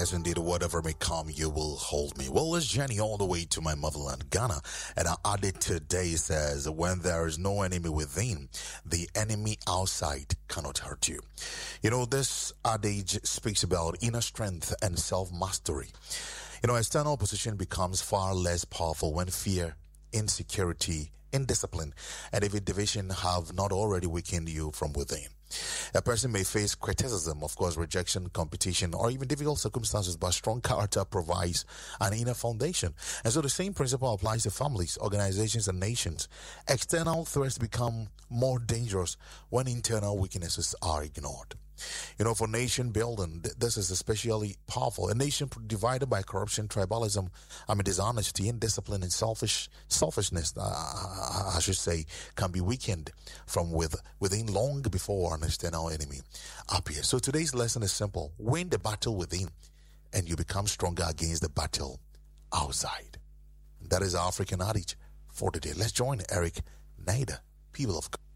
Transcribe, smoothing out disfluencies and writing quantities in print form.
yes, indeed, whatever may come, you will hold me. Well, let's journey all the way to my motherland, Ghana. And our adage today says, when there is no enemy within, the enemy outside cannot hurt you. You know, this adage speaks about inner strength and self-mastery. You know, external opposition becomes far less powerful when fear, insecurity, indiscipline, and even division have not already weakened you from within. A person may face criticism, of course, rejection, competition, or even difficult circumstances, but strong character provides an inner foundation. And so the same principle applies to families, organizations, and nations. External threats become more dangerous when internal weaknesses are ignored. You know, for nation building, this is especially powerful. A nation divided by corruption, tribalism, dishonesty, indiscipline, and selfishness, I should say, can be weakened from within long before an external enemy appears. So today's lesson is simple. Win the battle within, and you become stronger against the battle outside. That is our African adage for today. Let's join Eric Nader, people of God.